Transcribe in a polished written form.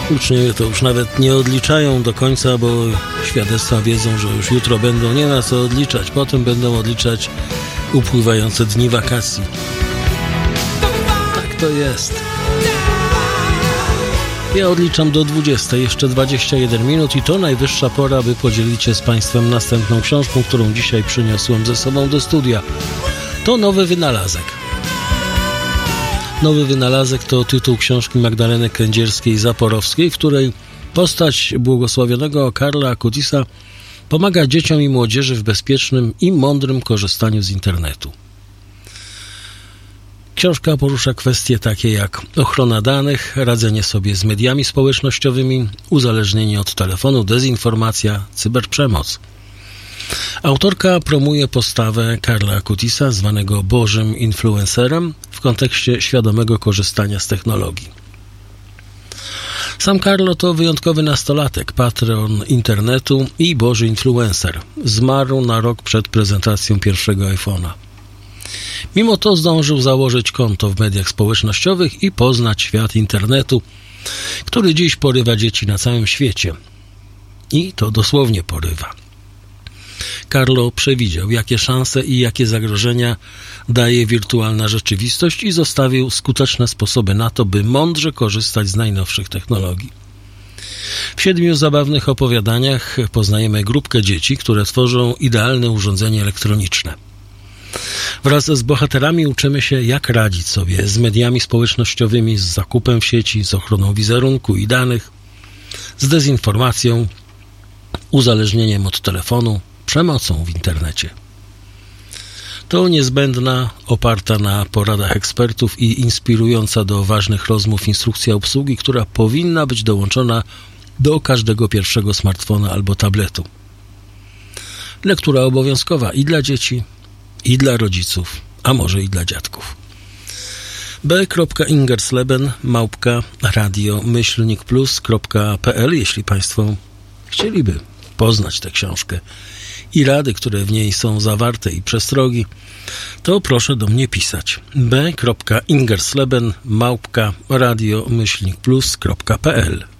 Uczniowie to już nawet nie odliczają do końca, bo świadectwa wiedzą, że już jutro będą nie ma co odliczać. Potem będą odliczać upływające dni wakacji. Tak to jest. Ja odliczam do 20, jeszcze 21 minut i to najwyższa pora, by podzielić się z Państwem następną książką, którą dzisiaj przyniosłem ze sobą do studia. To Nowy Wynalazek. Nowy Wynalazek to tytuł książki Magdaleny Kędzierskiej-Zaporowskiej, w której postać błogosławionego Karla Akutisa pomaga dzieciom i młodzieży w bezpiecznym i mądrym korzystaniu z internetu. Książka porusza kwestie takie jak ochrona danych, radzenie sobie z mediami społecznościowymi, uzależnienie od telefonu, dezinformacja, cyberprzemoc. Autorka promuje postawę Karla Akutisa, zwanego Bożym influencerem, w kontekście świadomego korzystania z technologii. Sam Karlo to wyjątkowy nastolatek, patron internetu i Boży influencer. Zmarł na rok przed prezentacją pierwszego iPhone'a. Mimo to zdążył założyć konto w mediach społecznościowych i poznać świat internetu, który dziś porywa dzieci na całym świecie. I to dosłownie porywa. Karlo przewidział, jakie szanse i jakie zagrożenia daje wirtualna rzeczywistość i zostawił skuteczne sposoby na to, by mądrze korzystać z najnowszych technologii. W 7 zabawnych opowiadaniach poznajemy grupkę dzieci, które tworzą idealne urządzenie elektroniczne. Wraz z bohaterami uczymy się, jak radzić sobie z mediami społecznościowymi, z zakupem w sieci, z ochroną wizerunku i danych, z dezinformacją, uzależnieniem od telefonu, przemocą w internecie. To niezbędna, oparta na poradach ekspertów i inspirująca do ważnych rozmów instrukcja obsługi, która powinna być dołączona do każdego pierwszego smartfona albo tabletu. Lektura obowiązkowa i dla dzieci, i dla rodziców, a może i dla dziadków. b.ingersleben@radio-plus.pl. Jeśli Państwo chcieliby poznać tę książkę i rady, które w niej są zawarte i przestrogi, to proszę do mnie pisać. b.ingersleben@radio-plus.pl.